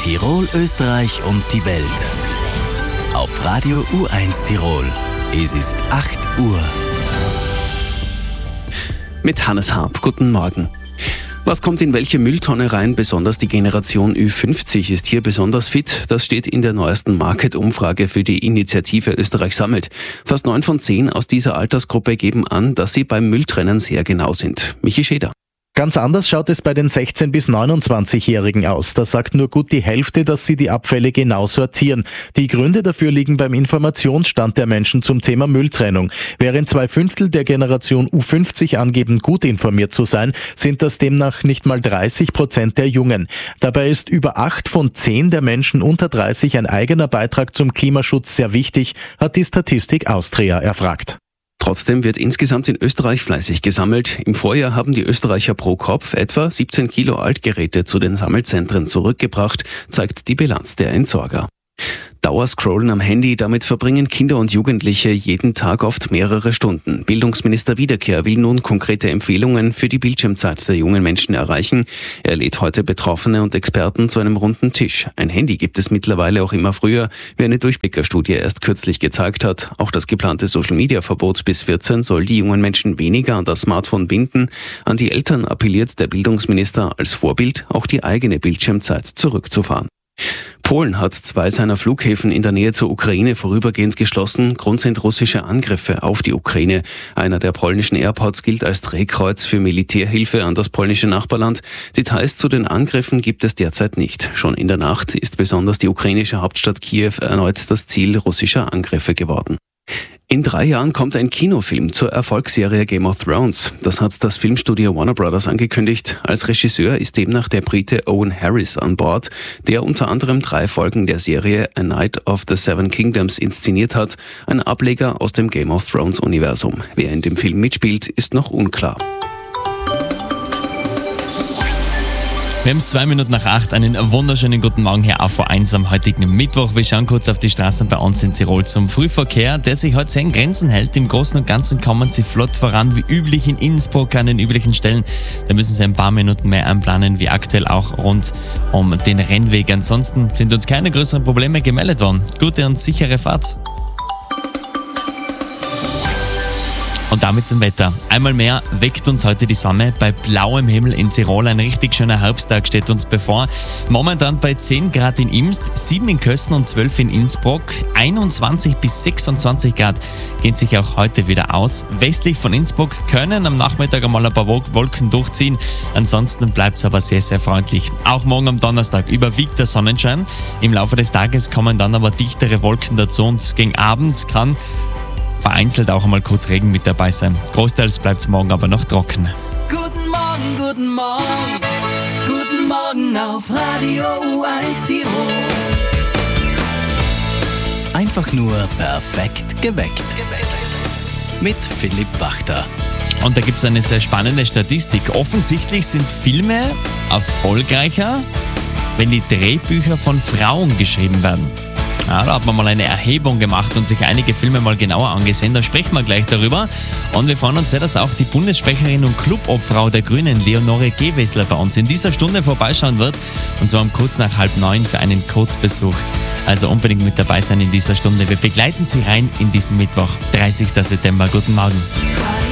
Tirol, Österreich und die Welt. Auf Radio U1 Tirol. Es ist 8 Uhr. Mit Hannes Harp. Guten Morgen. Was kommt in welche Mülltonne rein? Besonders die Generation Ü50 ist hier besonders fit. Das steht in der neuesten Market-Umfrage für die Initiative Österreich sammelt. Fast 9 von 10 aus dieser Altersgruppe geben an, dass sie beim Mülltrennen sehr genau sind. Michi Scheder. Ganz anders schaut es bei den 16- bis 29-Jährigen aus. Da sagt nur gut die Hälfte, dass sie die Abfälle genau sortieren. Die Gründe dafür liegen beim Informationsstand der Menschen zum Thema Mülltrennung. Während 2/5 der Generation U50 angeben, gut informiert zu sein, sind das demnach nicht mal 30% der Jungen. Dabei ist über 8 von 10 der Menschen unter 30 ein eigener Beitrag zum Klimaschutz sehr wichtig, hat die Statistik Austria erfragt. Trotzdem wird insgesamt in Österreich fleißig gesammelt. Im Vorjahr haben die Österreicher pro Kopf etwa 17 Kilo Altgeräte zu den Sammelzentren zurückgebracht, zeigt die Bilanz der Entsorger. Dauerscrollen am Handy, damit verbringen Kinder und Jugendliche jeden Tag oft mehrere Stunden. Bildungsminister Wiederkehr will nun konkrete Empfehlungen für die Bildschirmzeit der jungen Menschen erreichen. Er lädt heute Betroffene und Experten zu einem runden Tisch. Ein Handy gibt es mittlerweile auch immer früher, wie eine Durchblickerstudie erst kürzlich gezeigt hat. Auch das geplante Social-Media-Verbot bis 14 soll die jungen Menschen weniger an das Smartphone binden. An die Eltern appelliert der Bildungsminister als Vorbild, auch die eigene Bildschirmzeit zurückzufahren. Polen hat 2 seiner Flughäfen in der Nähe zur Ukraine vorübergehend geschlossen. Grund sind russische Angriffe auf die Ukraine. Einer der polnischen Airports gilt als Drehkreuz für Militärhilfe an das polnische Nachbarland. Details zu den Angriffen gibt es derzeit nicht. Schon in der Nacht ist besonders die ukrainische Hauptstadt Kiew erneut das Ziel russischer Angriffe geworden. In 3 Jahren kommt ein Kinofilm zur Erfolgsserie Game of Thrones. Das hat das Filmstudio Warner Brothers angekündigt. Als Regisseur ist demnach der Brite Owen Harris an Bord, der unter anderem 3 Folgen der Serie A Knight of the Seven Kingdoms inszeniert hat, ein Ableger aus dem Game of Thrones Universum. Wer in dem Film mitspielt, ist noch unklar. Wir haben es 2 Minuten nach 8. Einen wunderschönen guten Morgen hier auf V1 am heutigen Mittwoch. Wir schauen kurz auf die Straßen bei uns in Tirol zum Frühverkehr, der sich heute sehr in Grenzen hält. Im Großen und Ganzen kommen sie flott voran, wie üblich in Innsbruck an den üblichen Stellen. Da müssen sie ein paar Minuten mehr einplanen, wie aktuell auch rund um den Rennweg. Ansonsten sind uns keine größeren Probleme gemeldet worden. Gute und sichere Fahrt. Und damit zum Wetter. Einmal mehr weckt uns heute die Sonne bei blauem Himmel in Tirol. Ein richtig schöner Herbsttag steht uns bevor. Momentan bei 10 Grad in Imst, 7 in Kösen und 12 in Innsbruck. 21 bis 26 Grad gehen sich auch heute wieder aus. Westlich von Innsbruck können am Nachmittag einmal ein paar Wolken durchziehen. Ansonsten bleibt es aber sehr, sehr freundlich. Auch morgen am Donnerstag überwiegt der Sonnenschein. Im Laufe des Tages kommen dann aber dichtere Wolken dazu und gegen Abend kann vereinzelt auch einmal kurz Regen mit dabei sein. Großteils bleibt es morgen aber noch trocken. Guten Morgen, guten Morgen, guten Morgen auf Radio U1 Tirol. Einfach nur perfekt geweckt. Mit Philipp Wachter. Und da gibt es eine sehr spannende Statistik. Offensichtlich sind Filme erfolgreicher, wenn die Drehbücher von Frauen geschrieben werden. Ja, da hat man mal eine Erhebung gemacht und sich einige Filme mal genauer angesehen. Da sprechen wir gleich darüber. Und wir freuen uns sehr, dass auch die Bundessprecherin und Clubobfrau der Grünen, Leonore Gewessler, bei uns in dieser Stunde vorbeischauen wird. Und zwar um kurz nach 8:30 für einen Kurzbesuch. Also unbedingt mit dabei sein in dieser Stunde. Wir begleiten Sie rein in diesen Mittwoch, 30. September. Guten Morgen.